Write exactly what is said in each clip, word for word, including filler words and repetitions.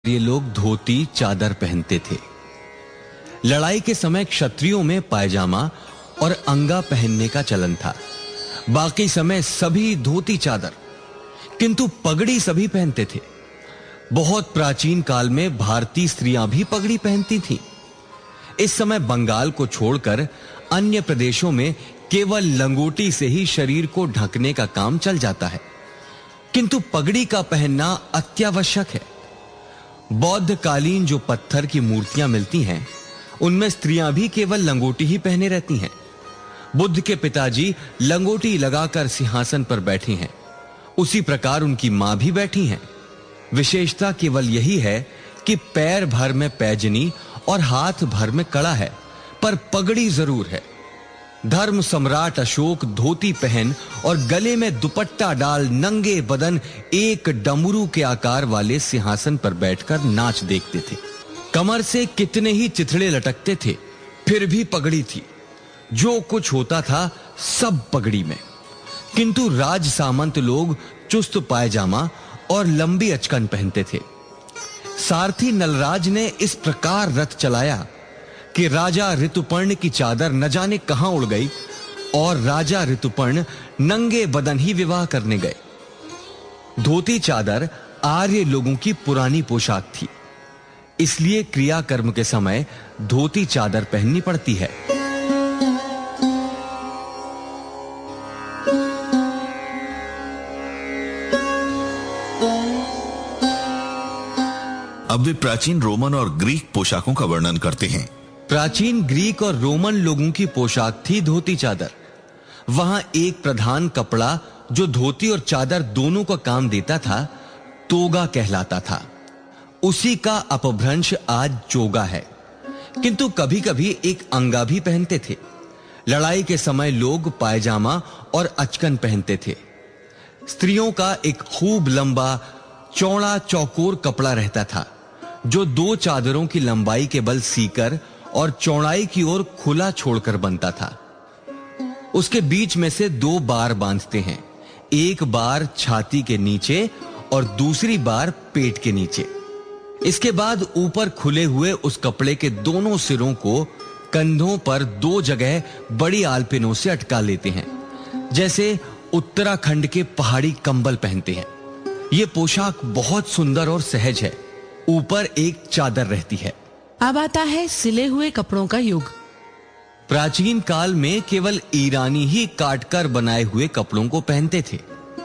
ये लोग धोती चादर पहनते थे। लड़ाई के समय क्षत्रियों में पायजामा और अंगा पहनने का चलन था। बाकी समय सभी धोती चादर, किंतु पगड़ी सभी पहनते थे। बहुत प्राचीन काल में भारतीय स्त्रियां भी पगड़ी पहनती थीं। इस समय बंगाल को छोड़कर अन्य प्रदेशों में केवल लंगोटी से ही शरीर को ढकने का काम चल जाता है, किंतु पगड़ी का पहनना अत्यावश्यक है। बौद्धकालीन जो पत्थर की मूर्तियां मिलती हैं, उनमें स्त्रियां भी केवल लंगोटी ही पहने रहती हैं। बुद्ध के पिताजी लंगोटी लगाकर सिंहासन पर बैठी हैं, उसी प्रकार उनकी मां भी बैठी हैं। विशेषता केवल यही है कि पैर भर में पैजनी और हाथ भर में कड़ा है, पर पगड़ी जरूर है। धर्म सम्राट अशोक धोती पहन और गले में दुपट्टा डाल नंगे बदन एक डमरू के आकार वाले सिंहासन पर बैठकर नाच देखते थे। कमर से कितने ही चिथड़े लटकते थे, फिर भी पगड़ी थी। जो कुछ होता था सब पगड़ी में। किंतु राज सामंत लोग चुस्त पायजामा और लंबी अचकन पहनते थे। सारथी नलराज ने इस प्रकार रथ चलाया कि राजा ऋतुपर्ण की चादर न जाने कहां उड़ गई और राजा ऋतुपर्ण नंगे बदन ही विवाह करने गए। धोती चादर आर्य लोगों की पुरानी पोशाक थी, इसलिए क्रियाकर्म के समय धोती चादर पहननी पड़ती है। अब वे प्राचीन रोमन और ग्रीक पोशाकों का वर्णन करते हैं। प्राचीन ग्रीक और रोमन लोगों की पोशाक थी धोती चादर। वहां एक प्रधान कपड़ा जो धोती और चादर दोनों का काम देता था, तोगा कहलाता था। उसी का अपभ्रंश आज चोगा है, किंतु कभी-कभी एक अंगा भी पहनते थे। लड़ाई के समय लोग पायजामा और अचकन पहनते थे। स्त्रियों का एक खूब लंबा चौड़ा चौकोर कपड़ा रहता था, जो दो चादरों की लंबाई के बल सीकर और चौड़ाई की ओर खुला छोड़कर बनता था। उसके बीच में से दो बार बांधते हैं, एक बार छाती के नीचे और दूसरी बार पेट के नीचे। इसके बाद ऊपर खुले हुए उस कपड़े के दोनों सिरों को कंधों पर दो जगह बड़ी आलपिनों से अटका लेते हैं, जैसे उत्तराखंड के पहाड़ी कंबल पहनते हैं। यह पोशाक बहुत सुंदर और सहज है। ऊपर एक चादर रहती है। अब आता है सिले हुए कपड़ों का युग। प्राचीन काल में केवल ईरानी ही काटकर बनाए हुए कपड़ों को पहनते थे।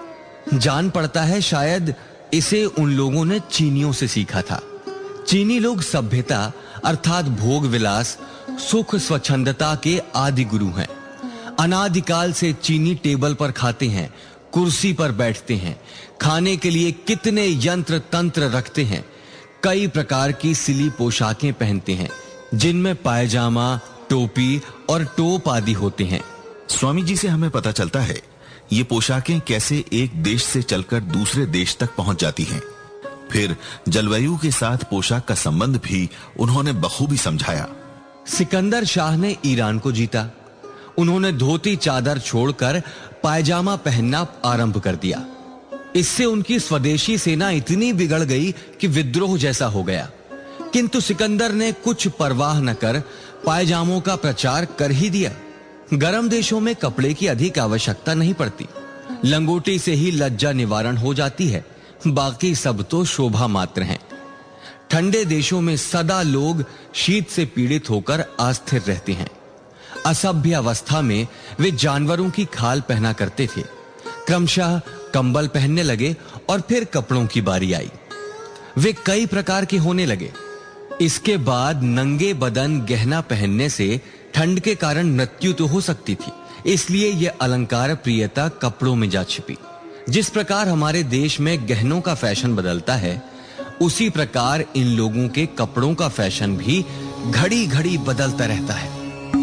जान पड़ता है शायद इसे उन लोगों ने चीनियों से सीखा था। चीनी लोग सभ्यता अर्थात भोग विलास, सुख स्वच्छंदता के आदि गुरु हैं। अनादिकाल से चीनी टेबल पर खाते हैं, कुर्सी पर बैठते हैं, खाने के लिए कितने यंत्र तंत्र रखते हैं। कई प्रकार की सिली पोशाकें पहनते हैं, जिनमें पायजामा, टोपी और टोप आदि होते हैं। स्वामी जी से हमें पता चलता है ये पोशाकें कैसे एक देश से चलकर दूसरे देश तक पहुंच जाती हैं। फिर जलवायु के साथ पोशाक का संबंध भी उन्होंने बखूबी समझाया। सिकंदर शाह ने ईरान को जीता। उन्होंने धोती चादर छोड़कर पायजामा पहनना आरंभ कर दिया। इससे उनकी स्वदेशी सेना इतनी बिगड़ गई कि विद्रोह जैसा हो गया। किंतु सिकंदर ने कुछ परवाह न कर पायजामों का प्रचार कर ही दिया। गर्म देशों में कपड़े की अधिक आवश्यकता नहीं पड़ती। लंगोटी से ही लज्जा निवारण हो जाती है, बाकी सब तो शोभा मात्र हैं। ठंडे देशों में सदा लोग शीत से पीड़ित होकर अस्थिर रहते हैं। असभ्य अवस्था में वे जानवरों की खाल पहना करते थे। क्रमशः कंबल पहनने लगे और फिर कपड़ों की बारी आई। वे कई प्रकार के होने लगे। इसके बाद नंगे बदन गहना पहनने से ठंड के कारण मृत्यु तो हो सकती थी, इसलिए यह अलंकार प्रियता कपड़ों में जा छिपी। जिस प्रकार हमारे देश में गहनों का फैशन बदलता है, उसी प्रकार इन लोगों के कपड़ों का फैशन भी घड़ी घड़ी बदलता रहता है।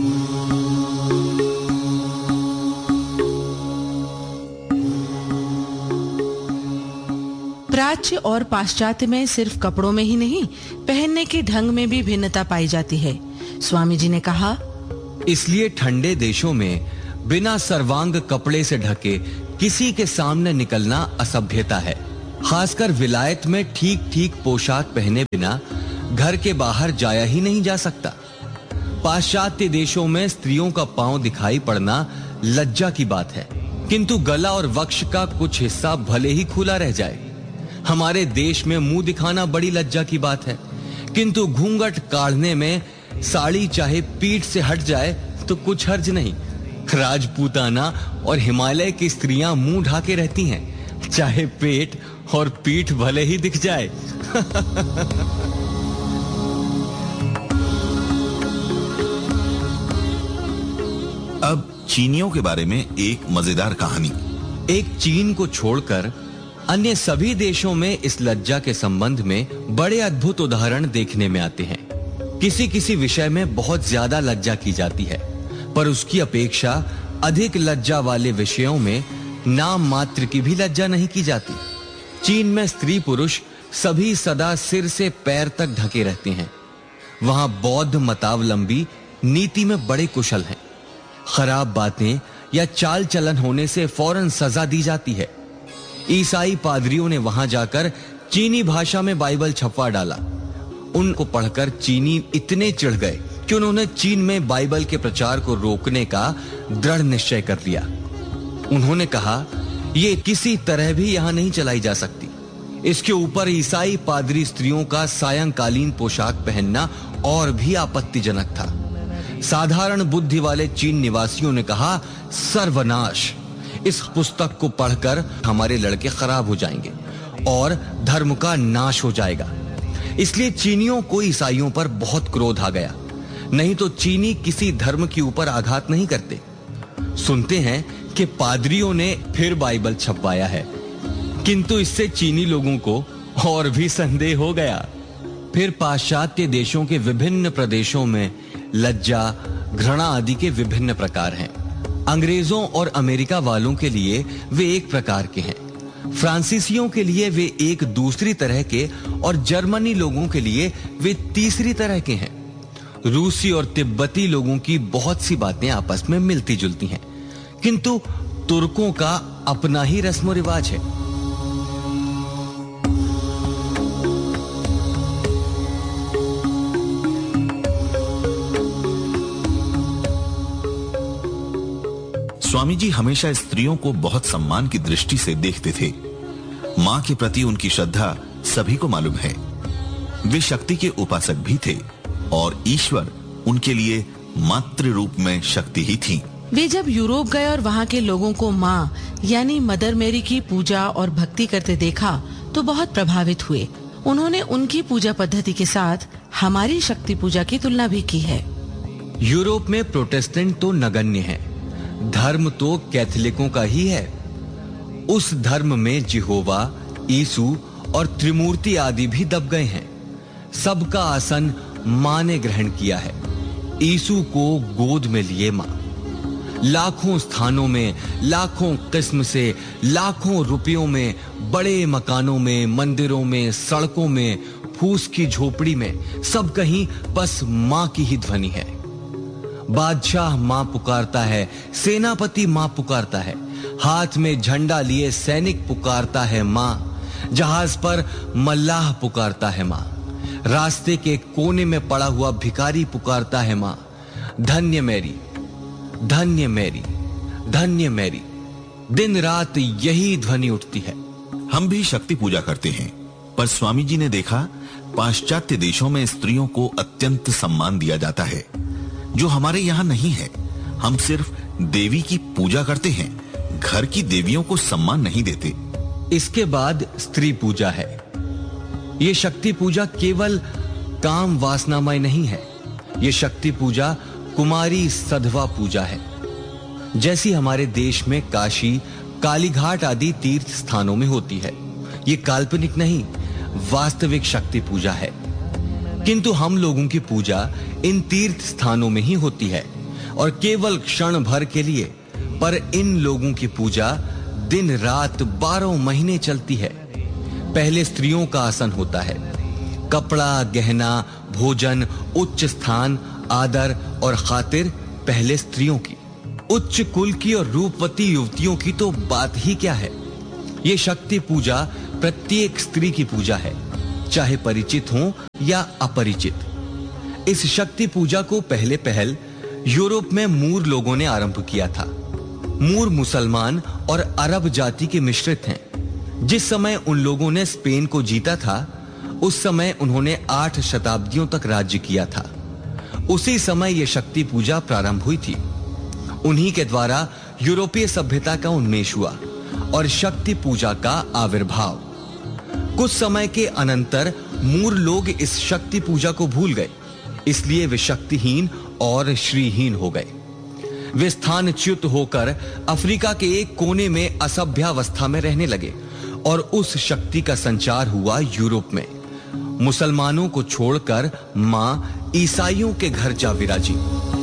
प्राच्य और पाश्चात्य में सिर्फ कपड़ों में ही नहीं, पहनने के ढंग में भी भिन्नता पाई जाती है। स्वामी जी ने कहा, इसलिए ठंडे देशों में बिना सर्वांग कपड़े से ढके किसी के सामने निकलना असभ्यता है। खासकर विलायत में ठीक ठीक पोशाक पहने बिना घर के बाहर जाया ही नहीं जा सकता। पाश्चात्य देशों में स्त्रियों का पांव दिखाई पड़ना लज्जा की बात है, किंतु गला और वक्ष का कुछ हिस्सा भले ही खुला रह जाए। हमारे देश में मुंह दिखाना बड़ी लज्जा की बात है, किंतु घूंघट काढ़ने में साड़ी चाहे पीठ से हट जाए तो कुछ हर्ज नहीं। राजपूताना और हिमालय की स्त्रियां मुंह ढाके रहती हैं, चाहे पेट और पीठ भले ही दिख जाए। अब चीनियों के बारे में एक मजेदार कहानी। एक चीन को छोड़कर अन्य सभी देशों में इस लज्जा के संबंध में बड़े अद्भुत उदाहरण देखने में आते हैं। किसी किसी विषय में बहुत ज्यादा लज्जा की जाती है, पर उसकी अपेक्षा अधिक लज्जा वाले विषयों में नाम मात्र की भी लज्जा नहीं की जाती। चीन में स्त्री पुरुष सभी सदा सिर से पैर तक ढके रहते हैं। वहां बौद्ध मतावलंबी नीति में बड़े कुशल हैं। खराब बातें या चाल चलन होने से फौरन सजा दी जाती है। ईसाई पादरियों ने वहां जाकर चीनी भाषा में बाइबल छपवा डाला। उनको पढ़कर चीनी इतने चिढ़ गए कि उन्होंने चीन में बाइबल के प्रचार को रोकने का दृढ़ निश्चय कर लिया। उन्होंने कहा, ये किसी तरह भी यहां नहीं चलाई जा सकती। इसके ऊपर ईसाई पादरी स्त्रियों का सायंकालीन पोशाक पहनना और भी आपत्तिजनक था। साधारण बुद्धि वाले चीन निवासियों ने कहा, सर्वनाश, इस पुस्तक को पढ़कर हमारे लड़के खराब हो जाएंगे और धर्म का नाश हो जाएगा। इसलिए चीनियों को ईसाइयों पर बहुत क्रोध आ गया। नहीं तो चीनी किसी धर्म के ऊपर आघात नहीं करते। सुनते हैं कि पादरियों ने फिर बाइबल छपवाया है, किंतु इससे चीनी लोगों को और भी संदेह हो गया। फिर पाश्चात्य देशों के विभिन्न प्रदेशों में लज्जा, घृणा आदि के विभिन्न प्रकार हैं। अंग्रेजों और अमेरिका वालों के लिए वे एक प्रकार के हैं, फ्रांसीसियों के लिए वे एक दूसरी तरह के, और जर्मनी लोगों के लिए वे तीसरी तरह के हैं। रूसी और तिब्बती लोगों की बहुत सी बातें आपस में मिलती जुलती हैं, किंतु तुर्कों का अपना ही रस्म रिवाज है। स्वामी जी हमेशा स्त्रियों को बहुत सम्मान की दृष्टि से देखते थे। मां के प्रति उनकी श्रद्धा सभी को मालूम है। वे शक्ति के उपासक भी थे और ईश्वर उनके लिए मातृ रूप में शक्ति ही थी। वे जब यूरोप गए और वहाँ के लोगों को माँ यानी मदर मेरी की पूजा और भक्ति करते देखा तो बहुत प्रभावित हुए। उन्होंने उनकी पूजा पद्धति के साथ हमारी शक्ति पूजा की तुलना भी की है। यूरोप में प्रोटेस्टेंट तो नगण्य है, धर्म तो कैथोलिकों का ही है। उस धर्म में जिहोवा, यीशु और त्रिमूर्ति आदि भी दब गए हैं। सबका आसन मां ने ग्रहण किया है। यीशु को गोद में लिए मां। लाखों स्थानों में, लाखों किस्म से, लाखों रुपयों में, बड़े मकानों में, मंदिरों में, सड़कों में, फूस की झोपड़ी में, सब कहीं बस मां की ही ध्वनि है। बादशाह मां पुकारता है, सेनापति मां पुकारता है, हाथ में झंडा लिए सैनिक पुकारता है मां, जहाज पर मल्लाह पुकारता है मां, रास्ते के कोने में पड़ा हुआ भिखारी पुकारता है मां, धन्य मैरी, धन्य मैरी, धन्य मैरी। दिन रात यही ध्वनि उठती है। हम भी शक्ति पूजा करते हैं, पर स्वामी जी ने देखा पाश्चात्य देशों में स्त्रियों को अत्यंत सम्मान दिया जाता है, जो हमारे यहाँ नहीं है। हम सिर्फ देवी की पूजा करते हैं, घर की देवियों को सम्मान नहीं देते। इसके बाद स्त्री पूजा है। ये शक्ति पूजा केवल काम वासनामय नहीं है। ये शक्ति पूजा कुमारी सधवा पूजा है। जैसी हमारे देश में काशी, कालीघाट आदि तीर्थ स्थानों में होती है। ये काल्पनिक नहीं, वास्तविक शक्ति पूजा है। किंतु हम लोगों की पूजा इन तीर्थ स्थानों में ही होती है और केवल क्षण भर के लिए, पर इन लोगों की पूजा दिन रात बारह महीने चलती है। पहले स्त्रियों का आसन होता है। कपड़ा, गहना, भोजन, उच्च स्थान, आदर और खातिर पहले स्त्रियों की। उच्च कुल की और रूपवती युवतियों की तो बात ही क्या है। ये शक्ति पूजा प्रत्येक स्त्री की पूजा है, चाहे परिचित हो या अपरिचित। इस शक्ति पूजा को पहले पहल यूरोप में मूर लोगों ने आरंभ किया था। मूर मुसलमान और अरब जाति के मिश्रित हैं। जिस समय उन लोगों ने स्पेन को जीता था, उस समय उन्होंने आठ शताब्दियों तक राज्य किया था। उसी समय यह शक्ति पूजा प्रारंभ हुई थी। उन्हीं के द्वारा यूरोपीय सभ्यता का उन्मेष हुआ और शक्ति पूजा का आविर्भाव। कुछ समय के अनंतर मूर लोग इस शक्ति पूजा को भूल गए, इसलिए वे शक्तिहीन और श्रीहीन हो गए। वे स्थानच्युत होकर अफ्रीका के एक कोने में असभ्यावस्था में रहने लगे और उस शक्ति का संचार हुआ यूरोप में। मुसलमानों को छोड़कर मां ईसाइयों के घर जा विराजी।